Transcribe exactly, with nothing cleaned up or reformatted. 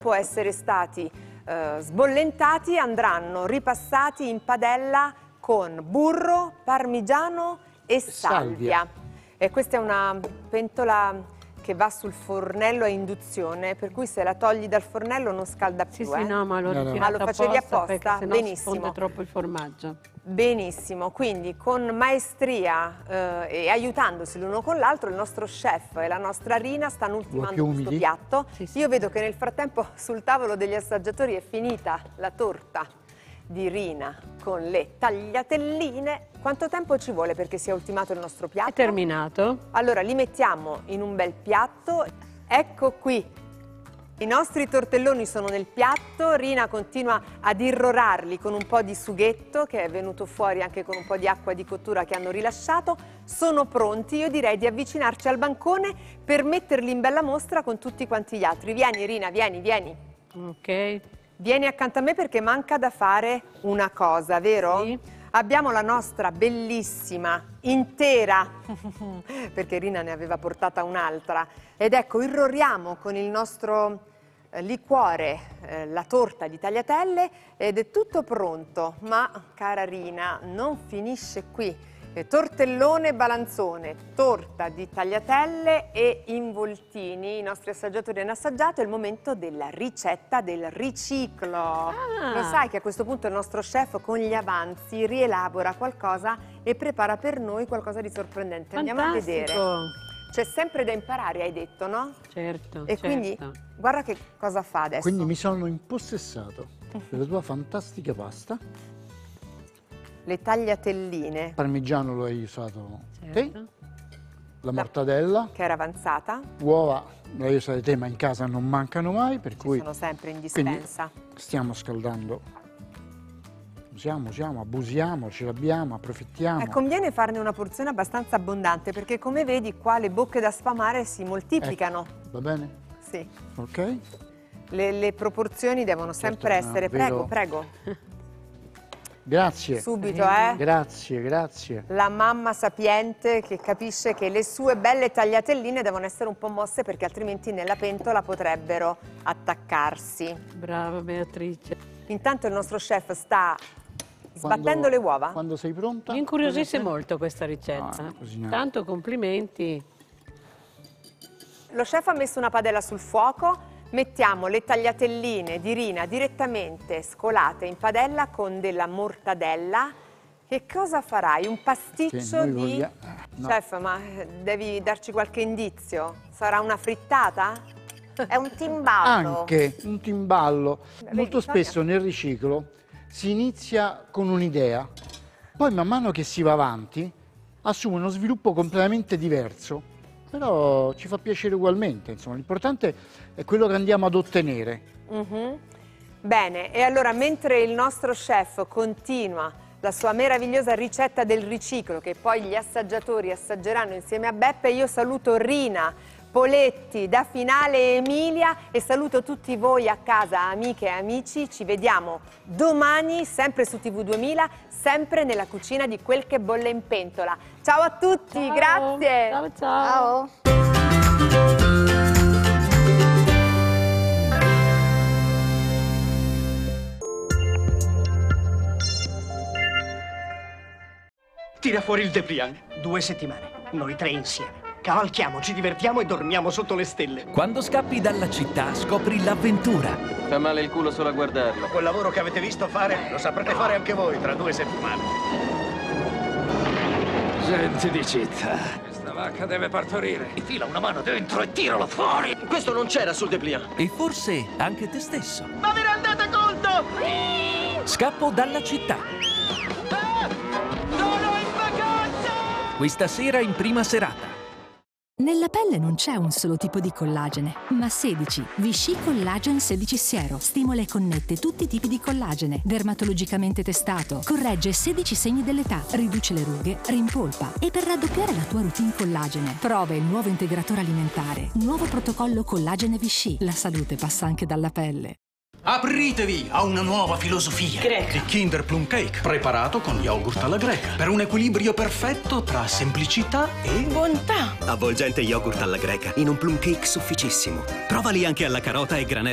Dopo essere stati eh, sbollentati andranno ripassati in padella con burro, parmigiano e salvia. salvia. E questa è una pentola che va sul fornello a induzione, per cui se la togli dal fornello non scalda più. Sì, eh? sì, no, ma l'ho Ma lo facevi apposta? Sennò Benissimo. sfonda troppo il formaggio. Benissimo, quindi con maestria eh, e aiutandosi l'uno con l'altro il nostro chef e la nostra Rina stanno ultimando questo piatto. Sì, sì. Io vedo che nel frattempo sul tavolo degli assaggiatori è finita la torta di Rina con le tagliatelline. Quanto tempo ci vuole perché sia ultimato il nostro piatto? È terminato. Allora li mettiamo in un bel piatto. Ecco qui. I nostri tortelloni sono nel piatto, Rina continua ad irrorarli con un po' di sughetto che è venuto fuori anche con un po' di acqua di cottura che hanno rilasciato. Sono pronti, io direi di avvicinarci al bancone per metterli in bella mostra con tutti quanti gli altri. Vieni Rina, vieni, vieni. Ok. Vieni accanto a me perché manca da fare una cosa, vero? Sì. Abbiamo la nostra bellissima, intera, perché Rina ne aveva portata un'altra. Ed ecco, irroriamo con il nostro eh, liquore eh, la torta di tagliatelle ed è tutto pronto. Ma, cara Rina, non finisce qui. Eh, tortellone balanzone, torta di tagliatelle e involtini. I nostri assaggiatori hanno assaggiato, è il momento della ricetta del riciclo. Ah. Lo sai che a questo punto il nostro chef con gli avanzi rielabora qualcosa e prepara per noi qualcosa di sorprendente. Andiamo a vedere. C'è sempre da imparare, hai detto, no? Certo, E certo. quindi guarda che cosa fa adesso. Quindi mi sono impossessato della tua fantastica pasta. Le tagliatelline. Parmigiano lo hai usato Certo. te. La mortadella. Che era avanzata. Uova le hai usate te, ma in casa non mancano mai, per Ci cui sono sempre in quindi dispensa. stiamo scaldando. Usiamo, usiamo, abusiamo, ce l'abbiamo, approfittiamo. Eh, conviene farne una porzione abbastanza abbondante perché come vedi qua le bocche da sfamare si moltiplicano. Ecco, va bene? Sì. Ok. Le, le proporzioni devono Certo, sempre no, essere. vedo- Prego, prego. Grazie. Subito, eh. Grazie, grazie. La mamma sapiente che capisce che le sue belle tagliatelline devono essere un po' mosse perché altrimenti nella pentola potrebbero attaccarsi. Brava Beatrice. Intanto il nostro chef sta sbattendo Quando- le uova. Quando sei pronta? Mi incuriosisce cosa- molto questa ricetta. Ah, così no. Tanto complimenti. Lo chef ha messo una padella sul fuoco, mettiamo le tagliatelline di Rina direttamente scolate in padella con della mortadella. Che cosa farai? Un pasticcio Sì, noi di... voglia- no. Chef, ma devi darci qualche indizio? Sarà una frittata? È un timballo. Anche un timballo. Vedi, Molto Sonia? spesso nel riciclo si inizia con un'idea, poi man mano che si va avanti assume uno sviluppo completamente diverso, però ci fa piacere ugualmente. Insomma, l'importante è quello che andiamo ad ottenere. Mhm. Bene, e allora mentre il nostro chef continua la sua meravigliosa ricetta del riciclo che poi gli assaggiatori assaggeranno insieme a Beppe, io saluto Rina, Poletti, da Finale Emilia e saluto tutti voi a casa, amiche e amici. Ci vediamo domani sempre su T V duemila, sempre nella cucina di Quel che bolle in pentola. Ciao a tutti, Ciao. grazie. Ciao, ciao. Ciao. Tira fuori il Depliant. Due settimane, noi tre insieme. Cavalchiamo, ci divertiamo e dormiamo sotto le stelle. Quando scappi dalla città scopri l'avventura. Fa male il culo solo a guardarlo. Quel lavoro che avete visto fare lo saprete fare anche voi tra due settimane. Gente di città, questa vacca deve partorire. Infila una mano dentro e tiralo fuori. Questo non c'era sul Depliant. E forse anche te stesso. Ma vi rendete conto? Scappo dalla città. Sono in vacanza! Questa sera in prima serata. Nella pelle non c'è un solo tipo di collagene, ma sedici. Vichy Collagen sedici Siero stimola e connette tutti i tipi di collagene, dermatologicamente testato, corregge sedici segni dell'età, riduce le rughe, rimpolpa. E per raddoppiare la tua routine collagene, prova il nuovo integratore alimentare, nuovo protocollo Collagene Vichy. La salute passa anche dalla pelle. Apritevi a una nuova filosofia. Greca. Il Kinder Plum Cake, preparato con yogurt alla greca, per un equilibrio perfetto tra semplicità e Bontà. Avvolgente yogurt alla greca in un plum cake sufficissimo. Provali anche alla carota e granello.